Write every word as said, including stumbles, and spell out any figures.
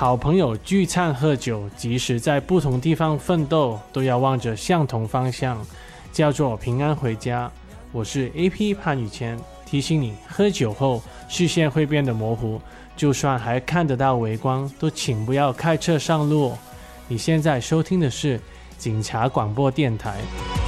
好朋友聚餐喝酒，即使在不同地方奋斗，都要望着相同方向，叫做平安回家。我是 A P 潘宇谦，提醒你喝酒后视线会变得模糊，就算还看得到微光，都请不要开车上路。你现在收听的是警察广播电台。